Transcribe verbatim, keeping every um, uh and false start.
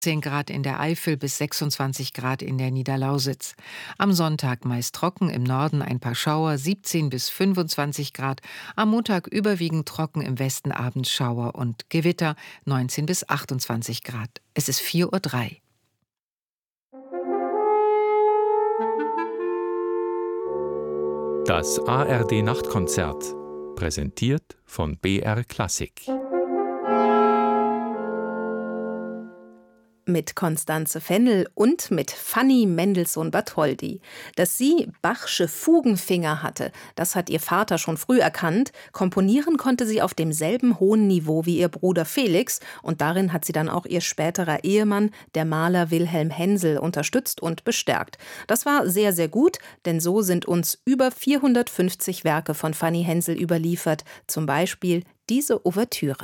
zehn Grad in der Eifel bis sechsundzwanzig Grad in der Niederlausitz. Am Sonntag meist trocken, im Norden ein paar Schauer, siebzehn bis fünfundzwanzig Grad. Am Montag überwiegend trocken, im Westen abends Schauer und Gewitter, neunzehn bis achtundzwanzig Grad. Es ist vier Uhr drei. Das A R D-Nachtkonzert, präsentiert von B R Klassik. Mit Constanze Fennel und mit Fanny Mendelssohn-Bartholdy. Dass sie Bachsche Fugenfinger hatte, das hat ihr Vater schon früh erkannt. Komponieren konnte sie auf demselben hohen Niveau wie ihr Bruder Felix. Und darin hat sie dann auch ihr späterer Ehemann, der Maler Wilhelm Hensel, unterstützt und bestärkt. Das war sehr, sehr gut, denn so sind uns über vierhundertfünfzig Werke von Fanny Hensel überliefert. Zum Beispiel diese Ouvertüre.